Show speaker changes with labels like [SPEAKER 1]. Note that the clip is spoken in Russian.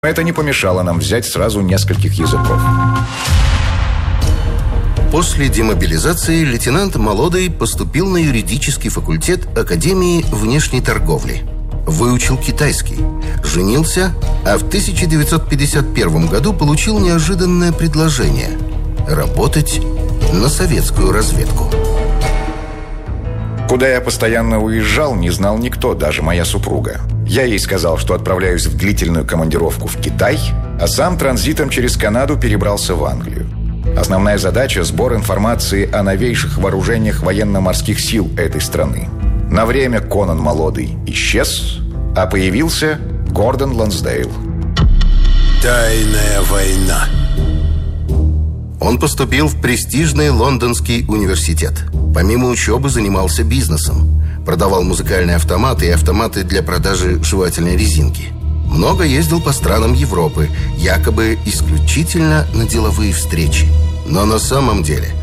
[SPEAKER 1] Это не помешало нам взять сразу нескольких языков.
[SPEAKER 2] После демобилизации лейтенант Молодый поступил на юридический факультет Академии внешней торговли. Выучил китайский, женился, а в 1951 году получил неожиданное предложение – работать на советскую разведку.
[SPEAKER 1] Куда я постоянно уезжал, не знал никто, даже моя супруга. Я ей сказал, что отправляюсь в длительную командировку в Китай, а сам транзитом через Канаду перебрался в Англию. Основная задача – сбор информации о новейших вооружениях военно-морских сил этой страны. На время Конан Молодый исчез, а появился Гордон Лансдейл.
[SPEAKER 3] Тайная война.
[SPEAKER 2] Он поступил в престижный Лондонский университет. Помимо учебы занимался бизнесом. Продавал музыкальные автоматы и автоматы для продажи жевательной резинки. Много ездил по странам Европы, якобы исключительно на деловые встречи. Но на самом деле